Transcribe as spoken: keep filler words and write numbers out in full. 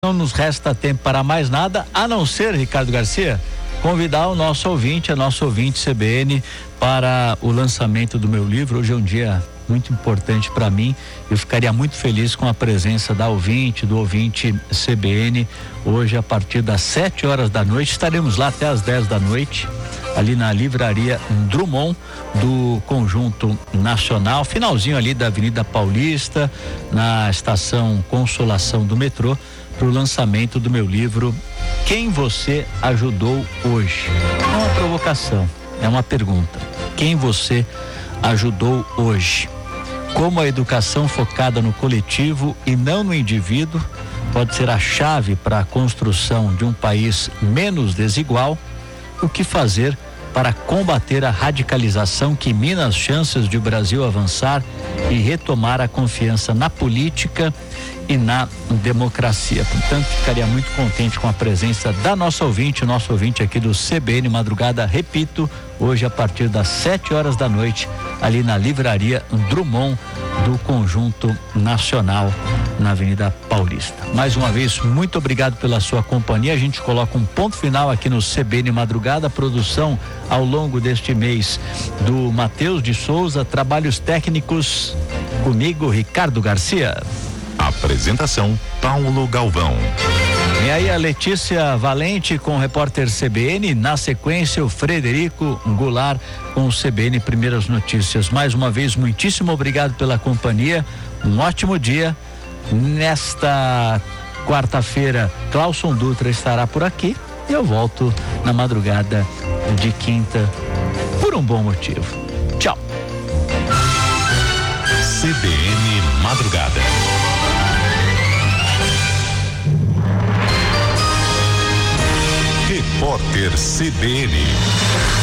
Não nos resta tempo para mais nada, a não ser, Ricardo Garcia, convidar o nosso ouvinte, a nosso ouvinte C B N, para o lançamento do meu livro. Hoje é um dia muito importante para mim. Eu ficaria muito feliz com a presença da ouvinte, do ouvinte C B N. Hoje, a partir das sete horas da noite, estaremos lá até as dez da noite, ali na livraria Drummond do Conjunto Nacional, finalzinho ali da Avenida Paulista, na estação Consolação do metrô, para o lançamento do meu livro Quem Você Ajudou Hoje. É uma provocação, é uma pergunta. Quem você ajudou hoje? Como a educação focada no coletivo e não no indivíduo pode ser a chave para a construção de um país menos desigual? O que fazer para combater a radicalização que mina as chances de o Brasil avançar e retomar a confiança na política e na democracia? Portanto, ficaria muito contente com a presença da nossa ouvinte, o nosso ouvinte aqui do C B N Madrugada, repito, hoje a partir das sete horas da noite, ali na livraria Drummond do Conjunto Nacional, na Avenida Paulista. Mais uma vez, muito obrigado pela sua companhia. A gente coloca um ponto final aqui no C B N Madrugada. A produção ao longo deste mês do Matheus de Souza, trabalhos técnicos comigo, Ricardo Garcia. Apresentação Paulo Galvão. E aí a Letícia Valente com o repórter C B N, na sequência o Frederico Goulart com o C B N Primeiras Notícias. Mais uma vez, muitíssimo obrigado pela companhia, um ótimo dia. Nesta quarta-feira, Clauson Dutra estará por aqui e eu volto na madrugada de quinta por um bom motivo. Tchau. C B N Madrugada. Repórter C B N.